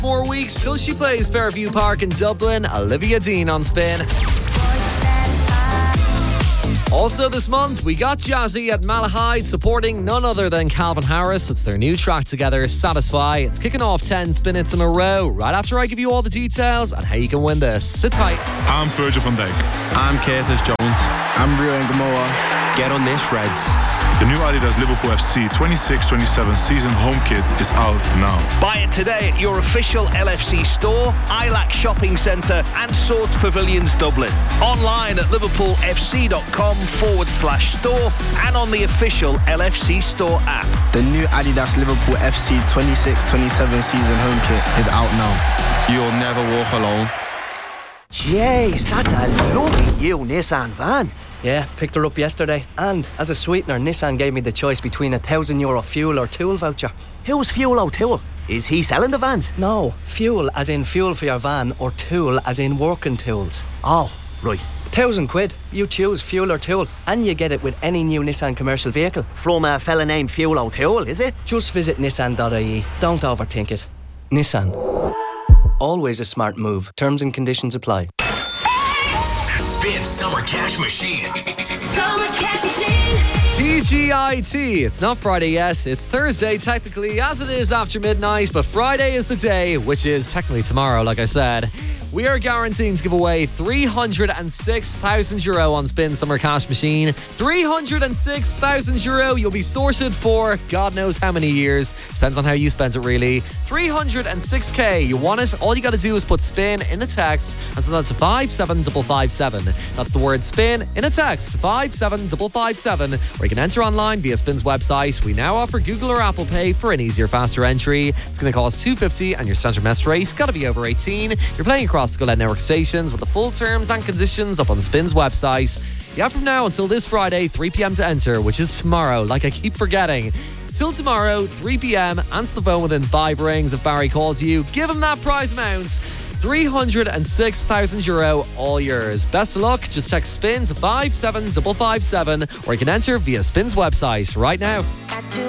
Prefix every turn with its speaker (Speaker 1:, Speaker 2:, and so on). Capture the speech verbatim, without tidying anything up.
Speaker 1: more weeks till she plays Fairview Park in Dublin. Olivia Dean on Spin. Also this month, we got Jazzy at Malahide supporting none other than Calvin Harris. It's their new track together, Satisfy. It's kicking off ten spin hits in a row right after I give you all the details on how you can win this. Sit tight.
Speaker 2: I'm Virgil van Dijk.
Speaker 3: I'm Curtis Jones.
Speaker 4: I'm Rio and Gamoa.
Speaker 3: Get on this, Reds.
Speaker 2: The new Adidas Liverpool F C twenty-six twenty-seven season home kit is out now.
Speaker 5: Buy it today at your official L F C store, I L A C Shopping Centre and Swords Pavilions Dublin. Online at liverpoolfc.com forward slash store and on the official L F C store app.
Speaker 4: The new Adidas Liverpool F C twenty-six twenty-seven season home kit is out now.
Speaker 3: You'll never walk alone.
Speaker 6: Jeez, that's a lovely new Nissan van.
Speaker 7: Yeah, picked her up yesterday. And as a sweetener, Nissan gave me the choice between a thousand euro fuel or tool voucher.
Speaker 6: Who's Fuel O'Toole? Is he selling the vans?
Speaker 7: No, fuel as in fuel for your van or tool as in working tools.
Speaker 6: Oh, right.
Speaker 7: Thousand quid. You choose fuel or tool and you get it with any new Nissan commercial vehicle.
Speaker 6: From a fella named Fuel O'Toole, is it?
Speaker 7: Just visit nissan dot I E. Don't overthink it. Nissan. Always a smart move. Terms and conditions apply.
Speaker 8: Spin Summer Cash Machine.
Speaker 9: Summer Cash Machine.
Speaker 1: T G I T. It's not Friday yet. It's Thursday technically, as it is after midnight, but Friday is the day, which is technically tomorrow, like I said. We are guaranteeing to give away three hundred six thousand euro on Spin Summer Cash Machine. three hundred six thousand euro. You'll be sorted for God knows how many years. Depends on how you spend it, really. three hundred six k. You want it? All you got to do is put Spin in a text and send that to five seven five five seven. That's the word Spin in a text to five seven five five seven, or you can enter online via Spin's website. We now offer Google or Apple Pay for an easier, faster entry. It's going to cost two dollars fifty and your standard mess rate got to be over eighteen. You're playing across the Go Loud Network stations with the full terms and conditions up on Spin's website. You have from now until this Friday, three p.m. to enter, which is tomorrow, like I keep forgetting. Till tomorrow, three p.m, answer the phone within five rings. If Barry calls you, give him that prize amount. three hundred six thousand euro, all yours. Best of luck. Just text Spin to five seven five five seven, or you can enter via Spin's website right now.